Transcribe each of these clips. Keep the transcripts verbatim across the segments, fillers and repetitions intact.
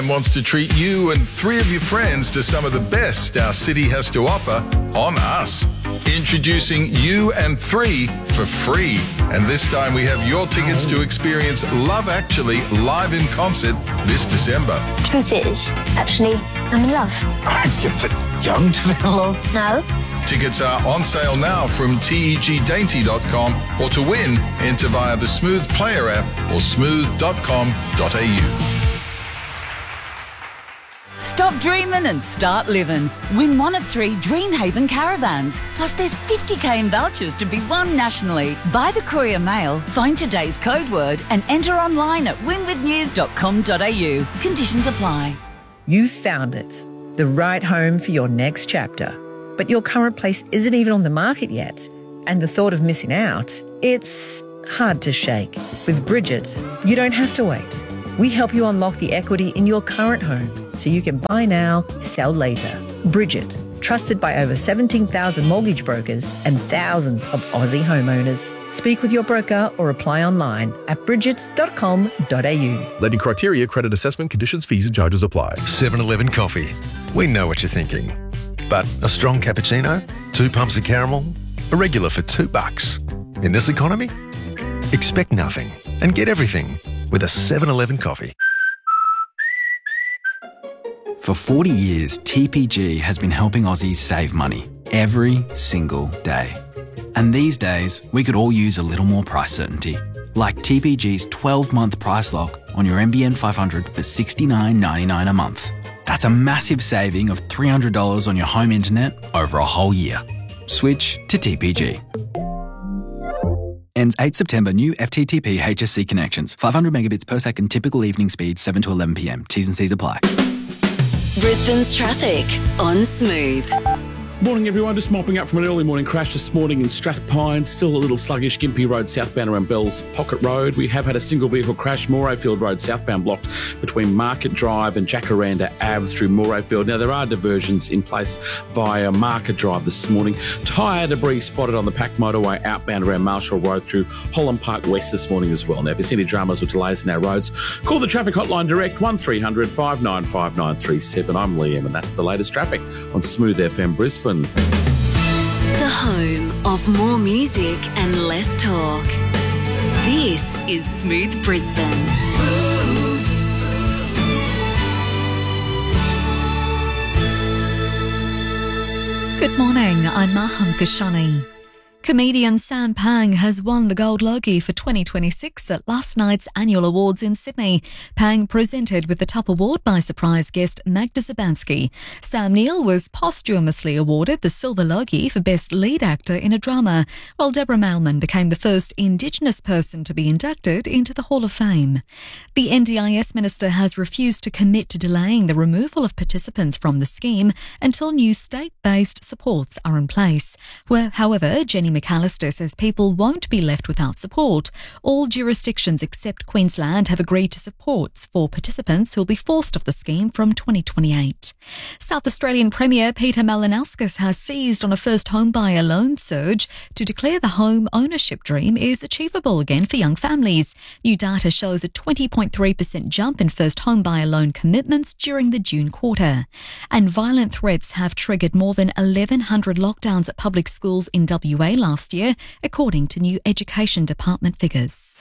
wants to treat you and three of your friends to some of the best our city has to offer on us. Introducing You and Three for free. And this time we have your tickets to experience Love Actually live in concert this December. Truth is, actually, I'm in love. You're young to be in love? No. Tickets are on sale now from T E G dainty dot com, or to win, enter via the Smooth Player app or smooth dot com dot a u. Stop dreaming and start living. Win one of three Dreamhaven caravans. Plus there's fifty k in vouchers to be won nationally. Buy the Courier Mail, find today's code word and enter online at win with news dot com dot a u. Conditions apply. You've found it. The right home for your next chapter. But your current place isn't even on the market yet. And the thought of missing out, it's hard to shake. With Bridget, you don't have to wait. We help you unlock the equity in your current home so you can buy now, sell later. Bridget, trusted by over seventeen thousand mortgage brokers and thousands of Aussie homeowners. Speak with your broker or apply online at bridget dot com dot a u. Lending criteria, credit assessment, conditions, fees and charges apply. seven eleven Coffee. We know what you're thinking. But a strong cappuccino, two pumps of caramel, a regular for two bucks. In this economy, expect nothing and get everything with a seven eleven Coffee. For forty years, T P G has been helping Aussies save money every single day. And these days, we could all use a little more price certainty, like T P G's twelve-month price lock on your N B N five hundred for sixty-nine ninety-nine a month. That's a massive saving of three hundred dollars on your home internet over a whole year. Switch to T P G. Ends eighth September. New F T T P H S C connections. five hundred megabits per second. Typical evening speed seven to eleven p m. T's and C's apply. Brisbane's traffic on Smooth. Morning everyone, just mopping up from an early morning crash this morning in Strathpine. Still a little sluggish. Gympie Road southbound around Bells Pocket Road. We have had a single vehicle crash, Morayfield Road southbound blocked between Market Drive and Jacaranda Ave through Morayfield. Now there are diversions in place via Market Drive this morning. Tyre debris spotted on the Pack Motorway outbound around Marshall Road through Holland Park West this morning as well. Now if you see any dramas or delays in our roads, call the traffic hotline direct one three hundred five nine five nine three seven. I'm Liam and that's the latest traffic on Smooth F M Brisbane. The home of more music and less talk. This is Smooth Brisbane. Smooth. Good morning, I'm Maham Kashani. Comedian Sam Pang has won the Gold Logie for twenty twenty-six at last night's annual awards in Sydney. Pang presented with the top award by surprise guest Magda Zabansky. Sam Neill was posthumously awarded the Silver Logie for Best Lead Actor in a Drama, while Deborah Mailman became the first Indigenous person to be inducted into the Hall of Fame. The N D I S Minister has refused to commit to delaying the removal of participants from the scheme until new state-based supports are in place. Where, however, Jenny McAllister says people won't be left without support. All jurisdictions except Queensland have agreed to supports for participants who'll be forced off the scheme from twenty twenty-eight. South Australian Premier Peter Malinauskas has seized on a first home buyer loan surge to declare the home ownership dream is achievable again for young families. New data shows a twenty point three percent jump in first home buyer loan commitments during the June quarter. And violent threats have triggered more than eleven hundred lockdowns at public schools in W A last year, according to new Education Department figures.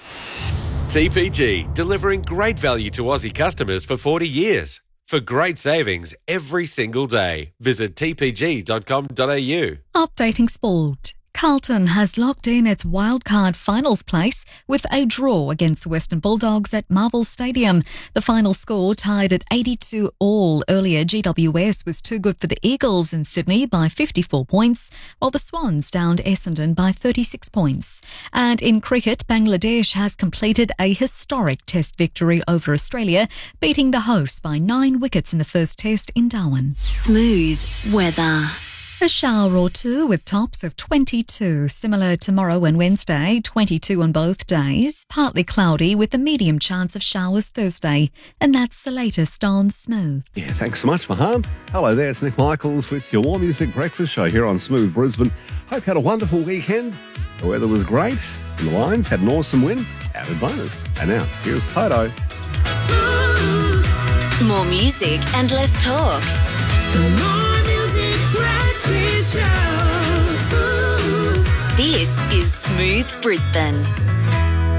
T P G, delivering great value to Aussie customers for forty years. For great savings every single day, visit t p g dot com dot a u. Updating sport. Carlton has locked in its wildcard finals place with a draw against the Western Bulldogs at Marvel Stadium. The final score tied at eighty-two all. Earlier, G W S was too good for the Eagles in Sydney by fifty-four points, while the Swans downed Essendon by thirty-six points. And in cricket, Bangladesh has completed a historic test victory over Australia, beating the hosts by nine wickets in the first test in Darwin. Smooth weather. A shower or two with tops of twenty-two. Similar tomorrow and Wednesday, twenty-two on both days. Partly cloudy with a medium chance of showers Thursday. And that's the latest on Smooth. Yeah, thanks so much, Maham. Hello there, it's Nick Michaels with your More Music Breakfast Show here on Smooth Brisbane. Hope you had a wonderful weekend. The weather was great. And the Lions had an awesome win. Added bonus. And now, here's Toto. Smooth. More music and less talk. The More Music Breakfast Show. Smooth. This is Smooth Brisbane.